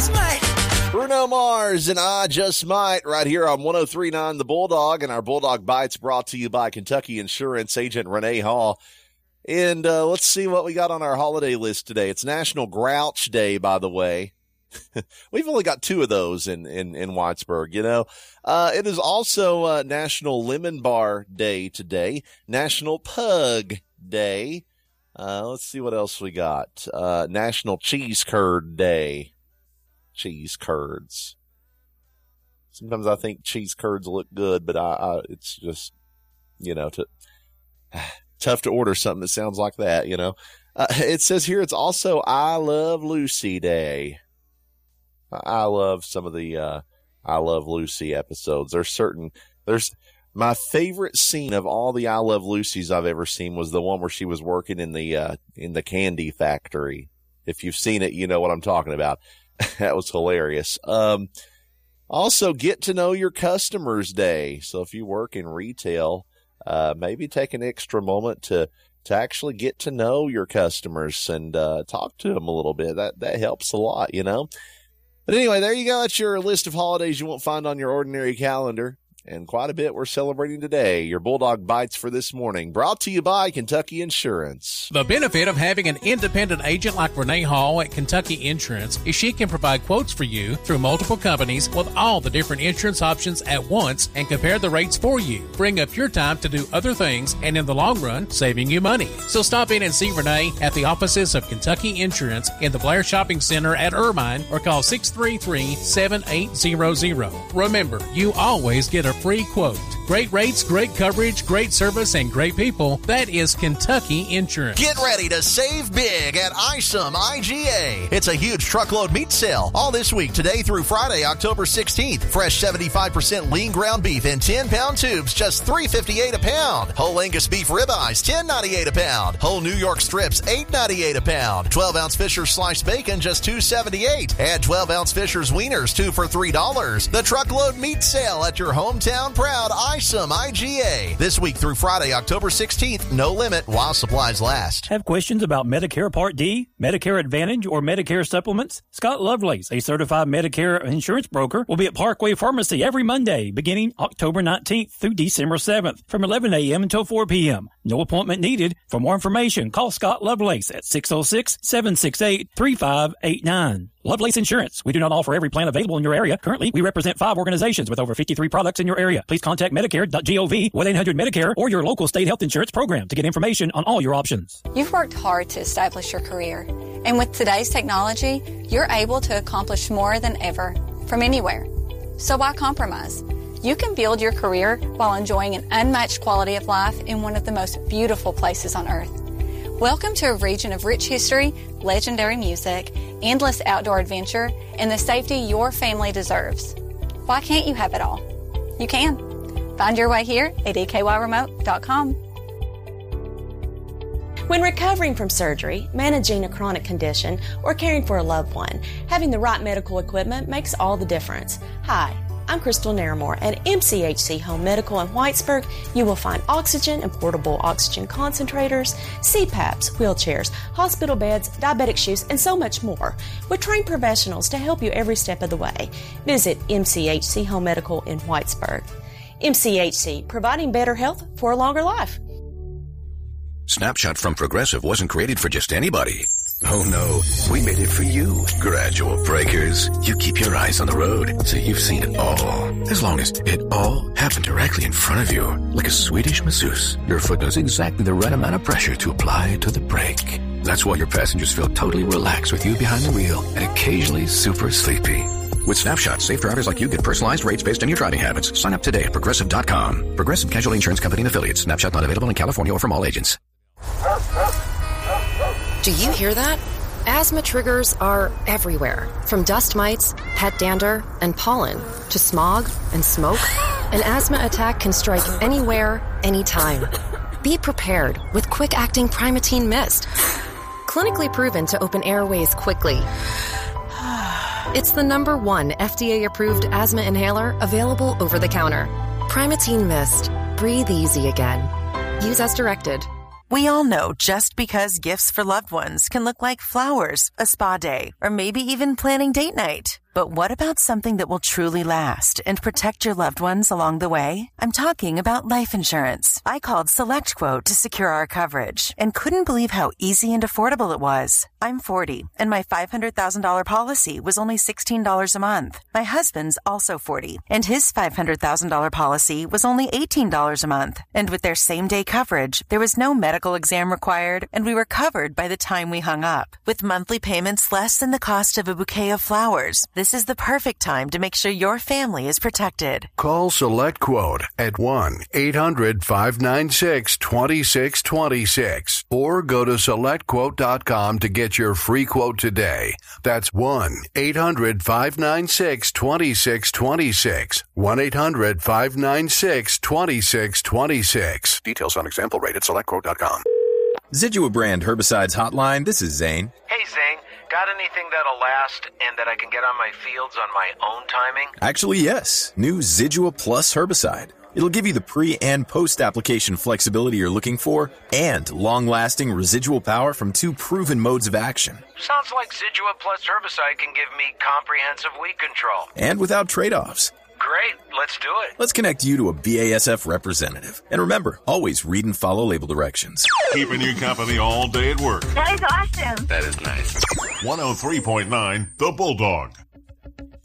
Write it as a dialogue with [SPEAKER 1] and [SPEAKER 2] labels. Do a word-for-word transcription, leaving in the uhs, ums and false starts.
[SPEAKER 1] just might.
[SPEAKER 2] Bruno Mars and I Just Might right here on one oh three point nine The Bulldog, and our Bulldog Bites brought to you by Kentucky Insurance Agent Renee Hall. And uh, let's see what we got on our holiday list today. It's National Grouch Day, by the way. We've only got two of those in, in, in Whitesburg, you know. Uh, it is also uh, National Lemon Bar Day today, National Pug Day. Uh, let's see what else we got. Uh, National Cheese Curd Day. Cheese curds. Sometimes I think cheese curds look good, but I, I it's just, you know, to, tough to order something that sounds like that, you know. Uh, it says here it's also I Love Lucy Day. I love some of the uh, I Love Lucy episodes. There's certain, there's my favorite scene of all the I Love Lucys I've ever seen was the one where she was working in the uh, in the candy factory. If you've seen it, you know what I'm talking about. That was hilarious. Um, also, Get to Know Your Customers Day. So if you work in retail, uh, maybe take an extra moment to to actually get to know your customers and uh, talk to them a little bit. That that helps a lot, you know. But anyway, there you go. That's your list of holidays you won't find on your ordinary calendar. And quite a bit we're celebrating today. Your Bulldog Bites for this morning, brought to you by Kentucky Insurance.
[SPEAKER 3] The benefit of having an independent agent like Renee Hall at Kentucky Insurance is she can provide quotes for you through multiple companies with all the different insurance options at once and compare the rates for you. Bring up your time to do other things and in the long run, saving you money. So stop in and see Renee at the offices of Kentucky Insurance in the Blair Shopping Center at Irvine or call six three three, seven eight zero zero. Remember, you always get a free quote. Great rates, great coverage, great service, and great people. That is Kentucky Insurance.
[SPEAKER 4] Get ready to save big at Isom I G A. It's a huge truckload meat sale all this week, today through Friday, October sixteenth. Fresh seventy-five percent lean ground beef in ten pound tubes, just three fifty-eight a pound. Whole Angus beef ribeyes, ten ninety-eight a pound. Whole New York strips, eight ninety-eight a pound. twelve ounce Fisher's sliced bacon, just two seventy-eight. Add twelve ounce Fisher's wieners, two for three dollars. The truckload meat sale at your hometown proud Isom I G A. This week through Friday, October sixteenth. No limit while supplies last.
[SPEAKER 5] Have questions about Medicare Part D, Medicare Advantage, or Medicare supplements? Scott Lovelace, a certified Medicare insurance broker, will be at Parkway Pharmacy every Monday, beginning October nineteenth through December seventh, from eleven a.m. until four p.m. No appointment needed. For more information, call Scott Lovelace at six oh six, seven six eight, three five eight nine. Lovelace Insurance. We do not offer every plan available in your area. Currently, we represent five organizations with over fifty-three products in your area. Please contact Medicare dot gov, one eight hundred Medicare, or your local state health insurance program to get information on all your options.
[SPEAKER 6] You've worked hard to establish your career, and with today's technology, you're able to accomplish more than ever from anywhere. So why compromise? You can build your career while enjoying an unmatched quality of life in one of the most beautiful places on earth. Welcome to a region of rich history, legendary music, endless outdoor adventure, and the safety your family deserves. Why can't you have it all? You can. Find your way here at E K Y remote dot com.
[SPEAKER 7] When recovering from surgery, managing a chronic condition, or caring for a loved one, having the right medical equipment makes all the difference. Hi, I'm Crystal Naramore. At M C H C Home Medical in Whitesburg, you will find oxygen and portable oxygen concentrators, C PAPs, wheelchairs, hospital beds, diabetic shoes, and so much more. With trained professionals to help you every step of the way. Visit M C H C Home Medical in Whitesburg. M C H C, providing better health for a longer life.
[SPEAKER 8] Snapshot from Progressive wasn't created for just anybody. Oh no, we made it for you. Gradual breakers. You keep your eyes on the road, so you've seen it all. As long as it all happened directly in front of you, like a Swedish masseuse, your foot knows exactly the right amount of pressure to apply to the brake. That's why your passengers feel totally relaxed with you behind the wheel and occasionally super sleepy. With Snapshot, safe drivers like you get personalized rates based on your driving habits. Sign up today at Progressive dot com. Progressive Casualty Insurance Company and Affiliates. Snapshot not available in California or from all agents.
[SPEAKER 9] Do you hear that? Asthma triggers are everywhere, from dust mites, pet dander, and pollen, to smog and smoke. An asthma attack can strike anywhere, anytime. Be prepared with quick-acting Primatene Mist. Clinically proven to open airways quickly. It's the number one F D A-approved asthma inhaler available over the counter. Primatene Mist. Breathe easy again. Use as directed.
[SPEAKER 1] We all know just because gifts for loved ones can look like flowers, a spa day, or maybe even planning date night. But what about something that will truly last and protect your loved ones along the way? I'm talking about life insurance. I called SelectQuote to secure our coverage and couldn't believe how easy and affordable it was. I'm forty, and my five hundred thousand dollars policy was only sixteen dollars a month. My husband's also forty, and his five hundred thousand dollars policy was only eighteen dollars a month. And with their same-day coverage, there was no medical exam required, and we were covered by the time we hung up. With monthly payments less than the cost of a bouquet of flowers, this is the perfect time to make sure your family is protected.
[SPEAKER 10] Call SelectQuote at one eight hundred five nine six two six two six or go to select quote dot com to get your free quote today. That's one eight hundred five nine six two six two six. one eight hundred five nine six two six two six. Details on example rate at select quote dot com.
[SPEAKER 11] Zidua brand herbicides hotline. This is Zane.
[SPEAKER 12] Hey, Zane. Got anything that'll last and that I can get on my fields on my own timing?
[SPEAKER 11] Actually, yes. New Zidua Plus herbicide. It'll give you the pre- and post-application flexibility you're looking for and long-lasting residual power from two proven modes of action.
[SPEAKER 12] Sounds like Zidua Plus herbicide can give me comprehensive weed control.
[SPEAKER 11] And without trade-offs.
[SPEAKER 12] Great, let's do it.
[SPEAKER 11] Let's connect you to a B A S F representative. And remember, always read and follow label directions.
[SPEAKER 13] Keeping you company all day at work.
[SPEAKER 14] That is awesome.
[SPEAKER 13] That is nice. one oh three point nine The Bulldog.